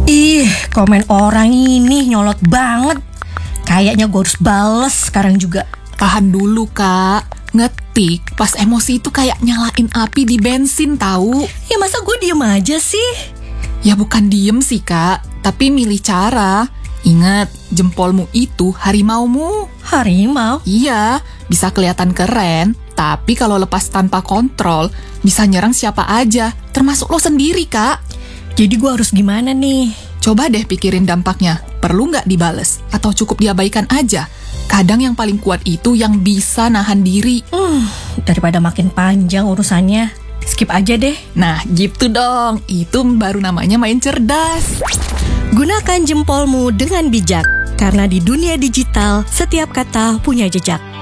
Ih, komen orang ini nyolot banget. Kayaknya gue harus bales sekarang juga. Tahan dulu, Kak. Ngetik pas emosi itu kayak nyalain api di bensin tahu. Ya masa gue diem aja sih? Ya bukan diem sih, Kak, tapi milih cara. Ingat, jempolmu itu harimaumu. Harimau? Iya, bisa kelihatan keren, tapi kalau lepas tanpa kontrol, bisa nyerang siapa aja, termasuk lo sendiri, Kak. Jadi gue harus gimana nih? Coba deh pikirin dampaknya, perlu nggak dibales? Atau cukup diabaikan aja? Kadang yang paling kuat itu yang bisa nahan diri. Daripada makin panjang urusannya, skip aja deh. Nah, gitu dong, itu baru namanya main cerdas. Gunakan jempolmu dengan bijak, karena di dunia digital, setiap kata punya jejak.